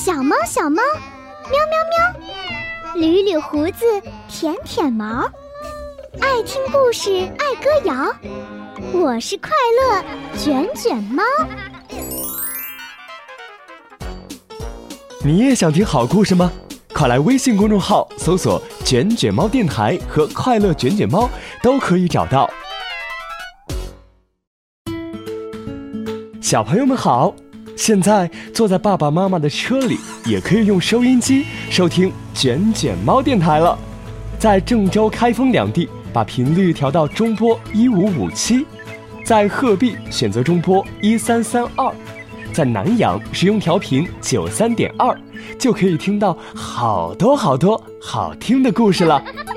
小猫小猫，喵喵喵，捋捋胡子，舔舔毛，爱听故事，爱歌谣。我是快乐卷卷猫。 你也想听好故事吗？快来微信公众号搜索卷卷猫电台和快乐卷卷猫，都可以找到。小朋友们好，现在坐在爸爸妈妈的车里，也可以用收音机收听卷卷猫电台了。在郑州、开封两地把频率调到中波1557，在鹤壁选择中波1332，在南阳使用调频93.2，就可以听到好多好听的故事了。